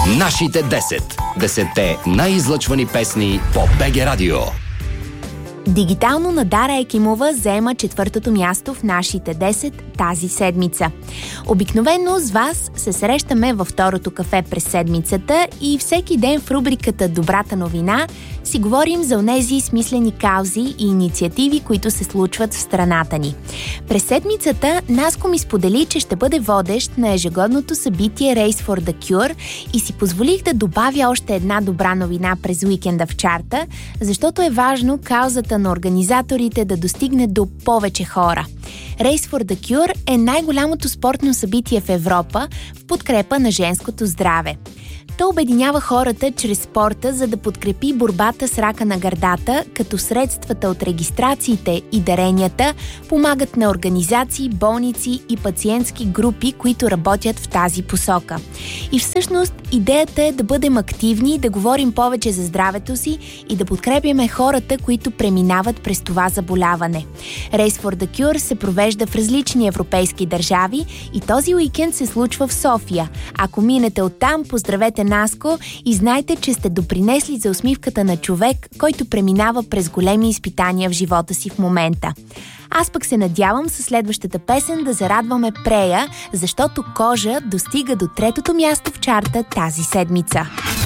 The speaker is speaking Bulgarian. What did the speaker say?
Нашите 10. 10-те най-излъчвани песни по БГ Радио. Дигитално на Дара Екимова заема 4-то място в нашите 10 тази седмица. Обикновено с вас се срещаме във второто кафе през седмицата и всеки ден в рубриката Добрата новина си говорим за онези смислени каузи и инициативи, които се случват в страната ни. През седмицата Наско ми сподели, че ще бъде водещ на ежегодното събитие Race for the Cure и си позволих да добавя още една добра новина през уикенда в чарта, защото е важно каузата на организаторите да достигне до повече хора. Race for the Cure е най-голямото спортно събитие в Европа в подкрепа на женското здраве. То обединява хората чрез спорта, за да подкрепи борбата с рака на гърдата, като средствата от регистрациите и даренията помагат на организации, болници и пациентски групи, които работят в тази посока. И всъщност идеята е да бъдем активни, да говорим повече за здравето си и да подкрепяме хората, които преминават през това заболяване. Race for the Cure се провежда в различни европейски държави и този уикенд се случва в София. Ако минете оттам, поздравете Наско и знайте, че сте допринесли за усмивката на човек, който преминава през големи изпитания в живота си в момента. Аз пък се надявам със следващата песен да зарадваме Прея, защото Кожа достига до 3-то място в чарта тази седмица.